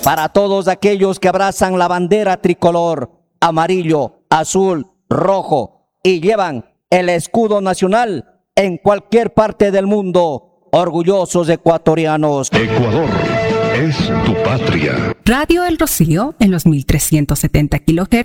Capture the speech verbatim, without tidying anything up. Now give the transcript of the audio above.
para todos aquellos que abrazan la bandera tricolor, amarillo, azul, rojo y llevan el escudo nacional en cualquier parte del mundo, orgullosos ecuatorianos. Ecuador es tu patria. Radio El Rocío en los mil trescientos setenta kilohertz